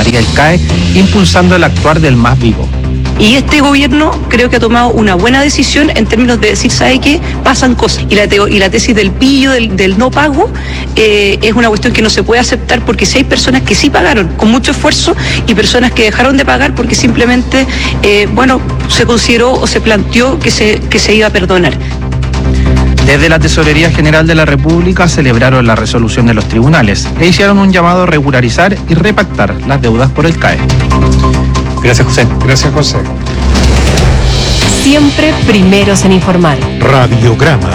transformaría el CAE, impulsando el actuar del más vivo. Y este gobierno creo que ha tomado una buena decisión en términos de decir, ¿sabe qué? Pasan cosas. Y la tesis del pillo, del no pago, es una cuestión que no se puede aceptar, porque si hay personas que sí pagaron con mucho esfuerzo y personas que dejaron de pagar porque simplemente, se consideró o se planteó que se iba a perdonar. Desde la Tesorería General de la República celebraron la resolución de los tribunales e hicieron un llamado a regularizar y repactar las deudas por el CAE. Gracias, José. Gracias, José. Siempre primeros en informar. Radiograma.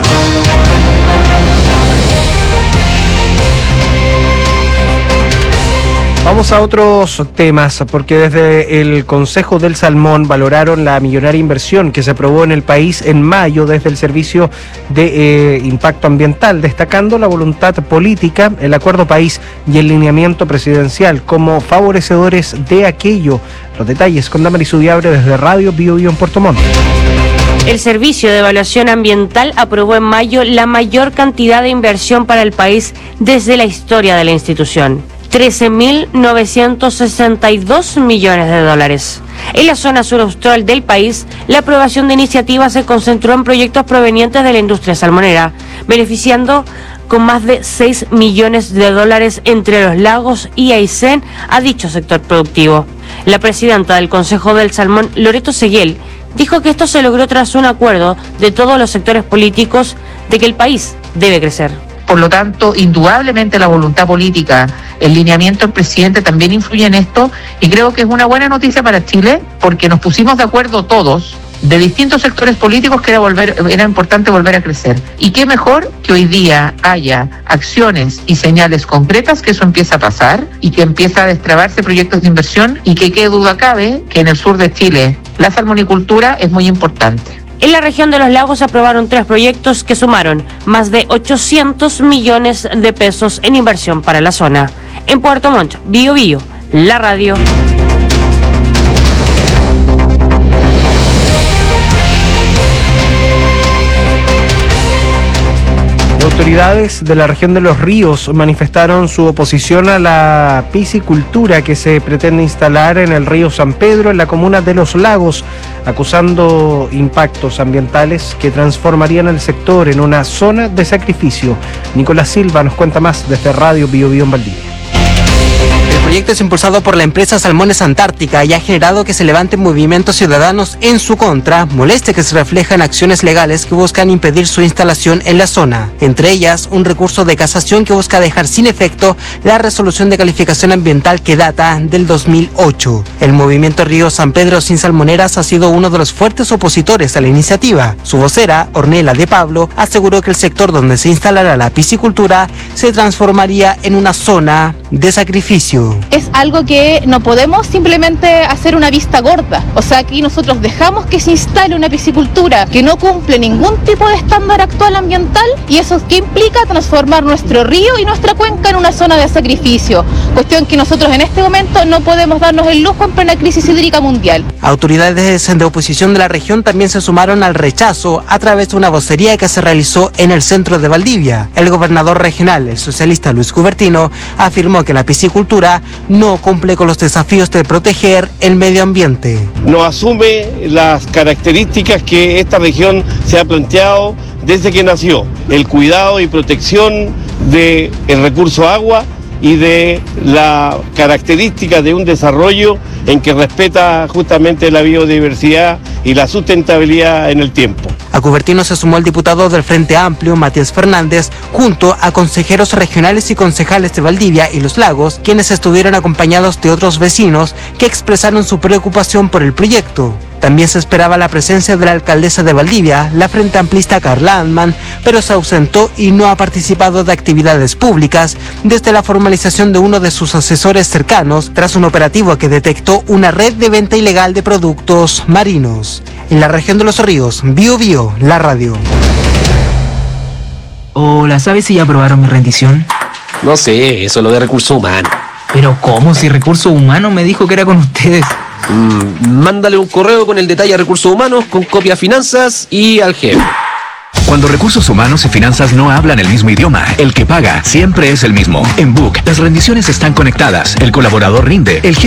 Vamos a otros temas, porque desde el Consejo del Salmón valoraron la millonaria inversión que se aprobó en el país en mayo desde el Servicio de Impacto Ambiental, destacando la voluntad política, el acuerdo país y el lineamiento presidencial como favorecedores de aquello. Los detalles con Damaris Udiabre desde Radio Bio Bio en Puerto Montt. El Servicio de Evaluación Ambiental aprobó en mayo la mayor cantidad de inversión para el país desde la historia de la institución. 13.962 millones de dólares. En la zona sur austral del país, la aprobación de iniciativas se concentró en proyectos provenientes de la industria salmonera, beneficiando con más de 6 millones de dólares entre Los Lagos y Aysén a dicho sector productivo. La presidenta del Consejo del Salmón, Loreto Seguel, dijo que esto se logró tras un acuerdo de todos los sectores políticos de que el país debe crecer. Por lo tanto, indudablemente la voluntad política, el lineamiento del presidente también influye en esto, y creo que es una buena noticia para Chile, porque nos pusimos de acuerdo todos, de distintos sectores políticos, que era importante volver a crecer. Y qué mejor que hoy día haya acciones y señales concretas que eso empieza a pasar y que empieza a destrabarse proyectos de inversión, y que qué duda cabe que en el sur de Chile la salmonicultura es muy importante. En la región de Los Lagos se aprobaron 3 proyectos que sumaron más de 800 millones de pesos en inversión para la zona. En Puerto Montt, Bio Bio, la radio. Autoridades de la región de Los Ríos manifestaron su oposición a la piscicultura que se pretende instalar en el río San Pedro, en la comuna de Los Lagos, acusando impactos ambientales que transformarían el sector en una zona de sacrificio. Nicolás Silva nos cuenta más desde Radio Bio Bio en Valdivia. El proyecto es impulsado por la empresa Salmones Antártica y ha generado que se levanten movimientos ciudadanos en su contra, molestia que se refleja en acciones legales que buscan impedir su instalación en la zona. Entre ellas, un recurso de casación que busca dejar sin efecto la resolución de calificación ambiental que data del 2008. El movimiento Río San Pedro sin salmoneras ha sido uno de los fuertes opositores a la iniciativa. Su vocera, Ornella de Pablo, aseguró que el sector donde se instalará la piscicultura se transformaría en una zona de sacrificio. Es algo que no podemos simplemente hacer una vista gorda. O sea, aquí nosotros dejamos que se instale una piscicultura que no cumple ningún tipo de estándar actual ambiental, y eso que implica transformar nuestro río y nuestra cuenca en una zona de sacrificio. Cuestión que nosotros en este momento no podemos darnos el lujo en plena crisis hídrica mundial. Autoridades de oposición de la región también se sumaron al rechazo a través de una vocería que se realizó en el centro de Valdivia. El gobernador regional, el socialista Luis Cubertino, afirmó que la piscicultura no cumple con los desafíos de proteger el medio ambiente. No asume las características que esta región se ha planteado desde que nació: el cuidado y protección del recurso agua y de la característica de un desarrollo en que respeta justamente la biodiversidad y la sustentabilidad en el tiempo. A Cubertino se sumó el diputado del Frente Amplio, Matías Fernández, junto a consejeros regionales y concejales de Valdivia y Los Lagos, quienes estuvieron acompañados de otros vecinos que expresaron su preocupación por el proyecto. También se esperaba la presencia de la alcaldesa de Valdivia, la frente amplista Carla Antman, pero se ausentó y no ha participado de actividades públicas desde la formalización de uno de sus asesores cercanos tras un operativo que detectó una red de venta ilegal de productos marinos. En la región de Los Ríos, Bio Bio, la radio. Hola, ¿sabes si ya aprobaron mi rendición? No sé, eso es lo de recursos humanos. Pero ¿cómo? Si recursos humanos me dijo que era con ustedes. Mándale un correo con el detalle a recursos humanos, con copia a finanzas y al jefe. Cuando recursos humanos y finanzas no hablan el mismo idioma, el que paga siempre es el mismo. En Book, las rendiciones están conectadas, el colaborador rinde, el